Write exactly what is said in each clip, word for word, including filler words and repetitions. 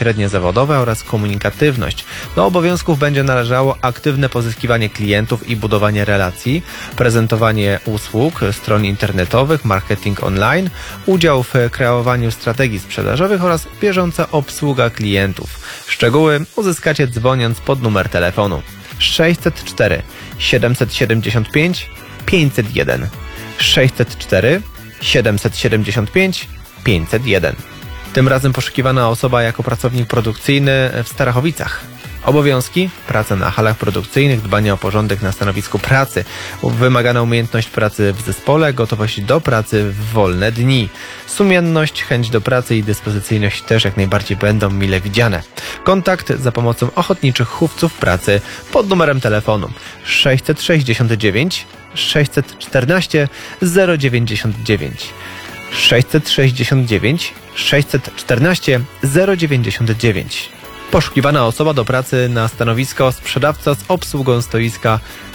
średnie zawodowe oraz komunikatywność. Do obowiązków będzie należało aktywne pozyskiwanie klientów i budowanie relacji, prezentowanie usług, stron internetowych, marketing online, udział w kreowaniu strategii sprzedażowych oraz bieżąca obsługa klientów. Szczegóły uzyskacie dzwoniąc pod numer telefonu sześćset cztery siedemset siedemdziesiąt pięć pięćset jeden sześćset cztery siedemset siedemdziesiąt pięć pięćset jeden. Tym razem poszukiwana osoba jako pracownik produkcyjny w Starachowicach. Obowiązki: praca na halach produkcyjnych, dbanie o porządek na stanowisku pracy, wymagana umiejętność pracy w zespole, gotowość do pracy w wolne dni. Sumienność, chęć do pracy i dyspozycyjność też jak najbardziej będą mile widziane. Kontakt za pomocą ochotniczych chówców pracy pod numerem telefonu sześćset sześćdziesiąt dziewięć sześćset czternaście zero dziewięćdziesiąt dziewięć sześćset sześćdziesiąt dziewięć sześćset czternaście zero dziewięćdziesiąt dziewięć. Poszukiwana osoba do pracy na stanowisko sprzedawca z obsługą stoiska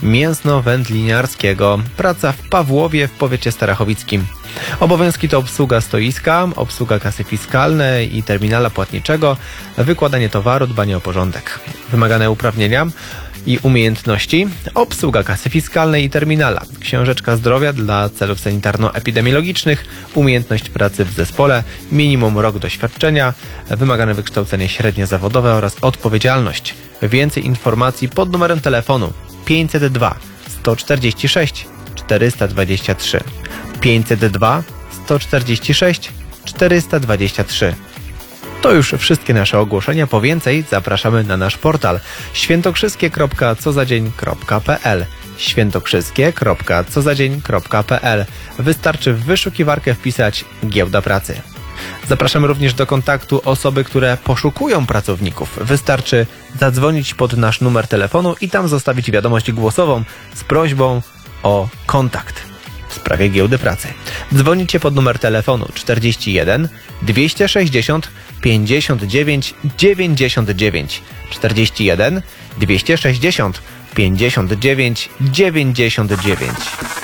mięsno-wędliniarskiego. Praca w Pawłowie w powiecie starachowickim. Obowiązki to obsługa stoiska, obsługa kasy fiskalnej i terminala płatniczego, wykładanie towaru, dbanie o porządek. Wymagane uprawnienia i umiejętności: obsługa kasy fiskalnej i terminala, książeczka zdrowia dla celów sanitarno-epidemiologicznych, umiejętność pracy w zespole, minimum rok doświadczenia, wymagane wykształcenie średnie zawodowe oraz odpowiedzialność. Więcej informacji pod numerem telefonu pięćset dwa sto czterdzieści sześć czterysta dwadzieścia trzy pięćset dwa sto czterdzieści sześć czterysta dwadzieścia trzy. To już wszystkie nasze ogłoszenia. Po więcej zapraszamy na nasz portal świętokrzyskie kropka cozadzień kropka p l świętokrzyskie kropka cozadzień kropka p l. Wystarczy w wyszukiwarkę wpisać Giełda Pracy. Zapraszamy również do kontaktu osoby, które poszukują pracowników. Wystarczy zadzwonić pod nasz numer telefonu i tam zostawić wiadomość głosową z prośbą o kontakt w sprawie Giełdy Pracy. Dzwonicie pod numer telefonu czterdzieści jeden dwieście sześćdziesiąt pięćdziesiąt dziewięć dziewięćdziesiąt dziewięć czterdzieści jeden dwieście sześćdziesiąt pięćdziesiąt dziewięć dziewięćdziesiąt dziewięć.